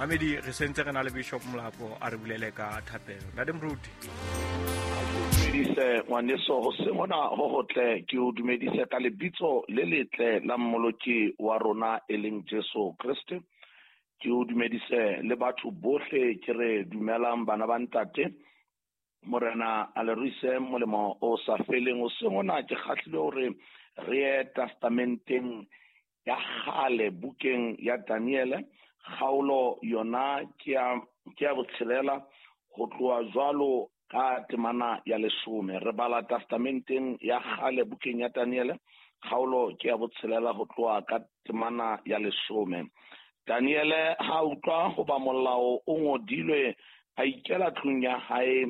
Mamedi re sentse re na le Bishop Molapo a re bulele ka thapelo. Ntate Moruti. Dumedise ngwaneso ho se mona ho hotle ke o dumedise ka lebitso le letle la mmoloki wa rona eleng Jesu Kriste. Ke o dumedise le batho bohle ke re dumelang bana ba ntate. Morena a le ruise molemo o sa feleng o se mona ke kgahlile hore re testamenteng ya khale bukeng ya Daniel kgaolo yona ke ya botshelela ho tloa jwalo ka temana ya 10 re bala testamenteng ya khale bukeng ya Daniel kgaolo ke ya botshelela ho tloa ka temana ya 10. Daniel ha utlwa ho ba molao o ngodilwe a ikela tlung ya hae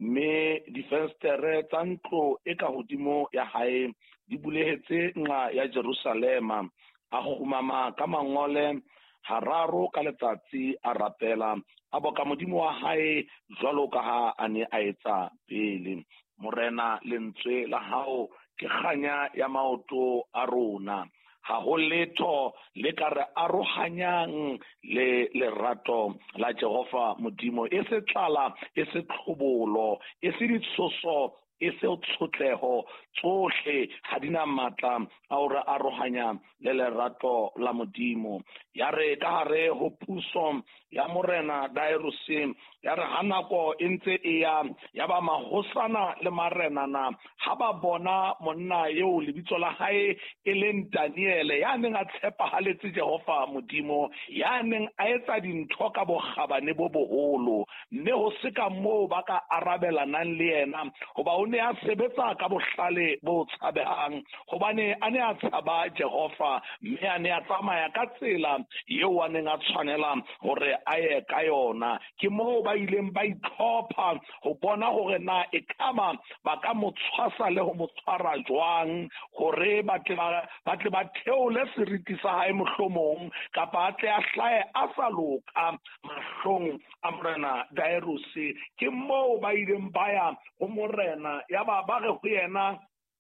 me difenstere tsa ntlo e ka hodimo ya hae di bulehetse nqa ya Jerusalema a khumama ka mangole hararo ka letsatsi a rapela a boka modimo wa hae jwalo ka ha a ne a etsa pele. Morena lentswe la hao ke kganya ya maoto a rona ha ho letho le ka re arohanyang le lerato la Jehova modimo e se tlala e se tlhobolo e se ditsoso e se tshotleho tsohle ha dina matla a hore arohanya le lerato la modimo ya re ka hare ho puso ya morena Dairusi ya re hanako e ntse e ya ba mahosana le marenana ha ba bona monna eo lebitso la hae e leng Daniel ya neng a tshepa haletse Jehova modimo ya neng a etsa dintho ka bogabane bo boholo mme ho se ka moo ba ka arabelanang le yena hoba o ne a sebetsa ka bohlale bo tshabehang hobane a ne a tshaba Jehova mme a ne a tsamaya ka tsela eo a neng a tshwanela hore a ye ka yona ke moo ba ileng ba itlhopha ho bona hore na e kama ba ka mo tshwasa le ho mo tshwara jwang hore ba tle ba theole seriti sa hae mohlomong kapa a tle a hlae a sa loka mahlong a morena Dairusi ke moo ba ileng ba ya ho morena ya ba re ho yena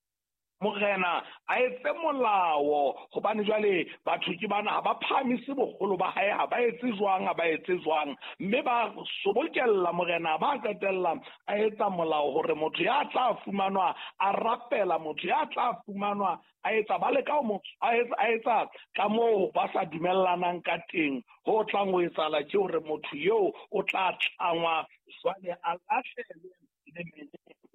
morena a etse molao hobane jwale batho ke bana ha ba phamise bogolo ba hae ha ba etse jwang mme ba sobokella morena ba qetella a etsa molao hore motho ya tla fumanwa a rapela motho ya tla fumanwa a etsa ba le ka a etsa ka moo ba sa dumellanang ka teng ho tlang ho etsala ke hore motho eo o tla tlangwa jwale a lahlele le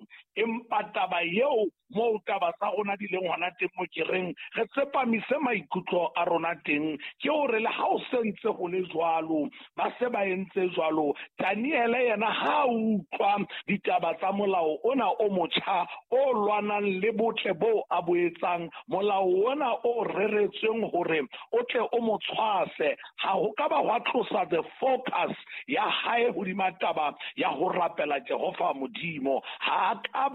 empa taba eo mo taba tsa rona di leng hona teng mo kereng re tsepamise maikutlo a rona teng ke hore le ha o sentse go le jwalo ba se ba entse jwalo Daniel yena ha utlwa ditaba tsa molao ona o motjha o lwanang le botle bo a boetsang molao ona o reretsweng hore o tle o motshwase ha ho ka ba wa tlosa the focus ya hae ho dimataba ya ho rapela Jehova modimo ha ka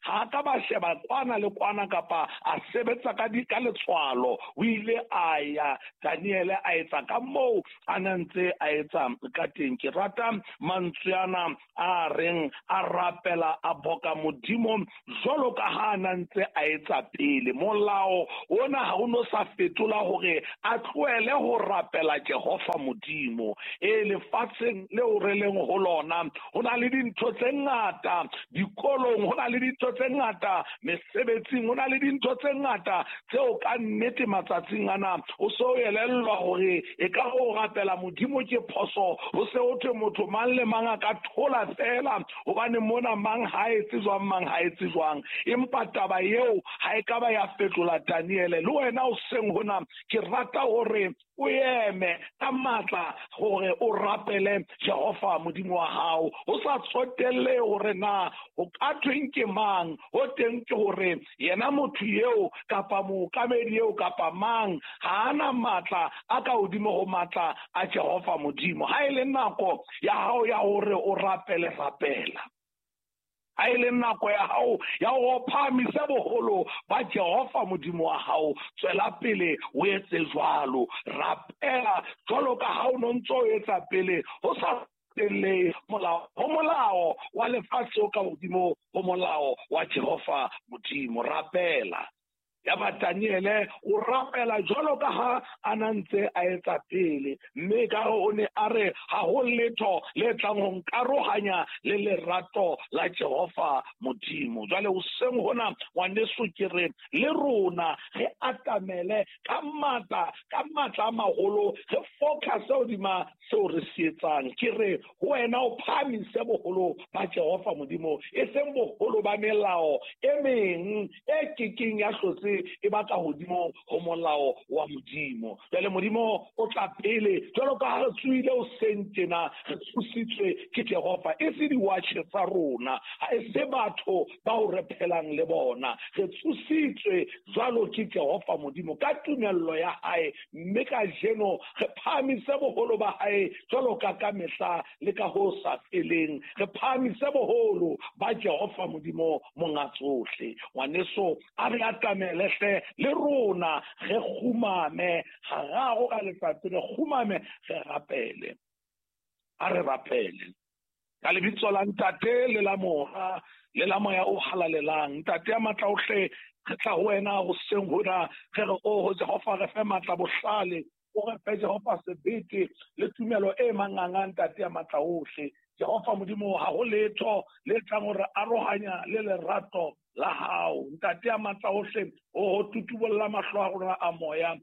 ba sheba kwana le kwana kapa a sebetsa ka letswalo o ile a ya Daniel a etsa ka moo a nantse a etsa ka teng ke rata mantsweana a reng a rapela a boka modimo jwalo ka ha nantse a etsa pele molao ona ha ono sa fetola hore a tloele ho rapela Jehova modimo lefatsheng le o releng ho lona hona le dintho tse ngata dikolong hona le dintho tse ngata mesebetsing hona le dintho tse ngata tseo ka nnete matsatsing ana o so elellwa hore e ka go rapela modimo ke phoso o se o thwe motho mang le mang ka thola fela hobane mona mang ha etse jwang empa taba eo ha e ka ba ya fetola Daniel le wena o seng hona ke rata hore o eme ka matla hore o rapele Jehova modimo wa hao o sa tsotelle hore na o ka tweng ke mang o teng ke hore yena motho eo kapa mokamedi eo kapa mang ha ana matla a ka hodimo ho matla a Jehova modimo ha ile nako ya hao ya hore o rapela a ile nako ya hao ya ho phamisa boholo ba Jehova modimo wa hao tswela pele o etse jwalo rapela jwalo ka ha o ntso etsa pele ho sa le molao wa lefatshe o ka hodimo ho molao wa Jehova modimo rapela ya ba Daniele o rapela jwalo ka ha a nantse a etsa pele mme ka o ne a re ha ho letho le tlang ho nkarohanya le lerato la Jehova Modimo. Jwale o seng hona ngwaneso ke re le rona re atamele ka matla a maholo re focus hodima seo re se etsang ke re wena o phamise boholo ba Jehova Modimo e seng boholo ba melao e meng e kekeng ya hlotse e batla hodimo ho molao wa Modimo. Jwale Modimo o tla pele jwalo ka ha re tswile o sentena re thusitswe ke Jehova e se di-watch tsa rona ha e se batho ba o re phelang le bona re thusitswe jwalo ke Jehova Modimo ka tumello ya hae mme ka jeno re phamise boholo ba hae jwalo ka mehla le ka ho sa feleng re phamise boholo ba Jehova Modimo monga tsohle. Ngwaneso a re atamele le rona re khumame ga go ka letsatsi re khumame re rapele a re rapele ka lebitso la Ntate le la Moya le la Moya o halalelang. Ntate ya matla ohle re tla ho wena go seng hona re re o Jehova re fe matla bohlale o re fe Jehova sebete le tumelo e manganga. Ntate ya matla ohle Jehova Modimo ha go letho le tlang hore arohanya le lerato la hao. Ntate ya matla ohle o tutubolla mahlo a rona a moya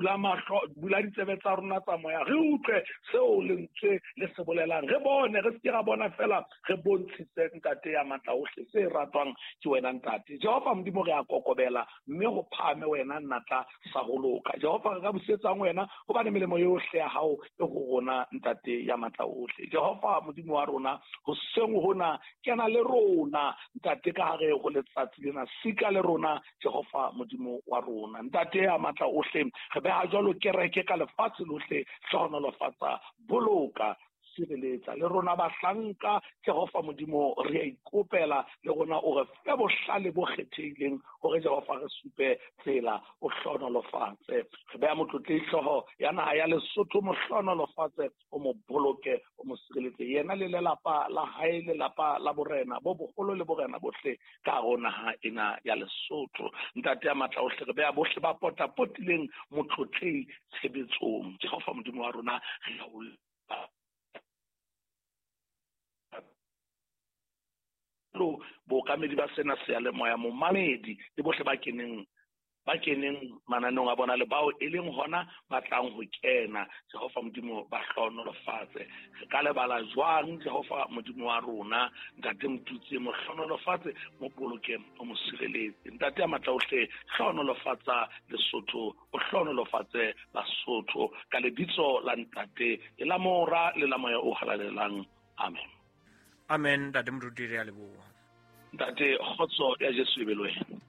bula ditsebe tsa rona tsa moya re utlwe seo lentswe le se bolelang re bone re se ra bona fela re bontshitse Ntate ya matla ohle se ratwang ke wena Ntate. Jehova Modimo re a kokobela mme go phame wena nnatla sa go loka. Jehova re ka busetsang wena go bane melemo yohle ya hao e go rona Ntate ya matla ohle. Jehova Modimo wa rona go seng hona kena le rona Ntate ka gare go letsatsi lena sika le rona Jehova Modimo wa rona. Ntate ya matla ohle re beha jwalo kereke ka lefatshe lohle hlohonolofatsa boloka sireletsa le rona bahlanka Jehova Modimo re a ikopela le rona o re fe bohlale bo kgethileng hore Jehova re supe tsela o hlohonolofatse re beha motlotli hloho ya naha ya Lesotho mo hlohonolofatse o mo boloke o mo sireletse yena le lelapa la hae lelapa la borena bo bogolo le borena bohle ka rona ha ena ya Lesotho. Ntate ya matla ohle re beha bohle ba potapotileng motlotli tshebetsong Jehova Modimo wa rona re a lo bokamedi ba sena se le moya mo mamedi le bohle ba keneng mananong a bona le bao e leng hona ba tlang ho kena Jehova Modimo ba hlohonolofatse re ka lebala jwang Jehova Modimo wa rona Ntate motutsi mo hlohonolofatse mo boloke o mo sireletse. Ntate ya matla ohle hlohonolofatsa Lesotho o hlohonolofatse Basotho ka lebitso la Ntate le la Mora le la Moya o halalelang. Amen. Amen. Ntate Moruti re a leboha. Ntate khotso ya Jesu e be le wena.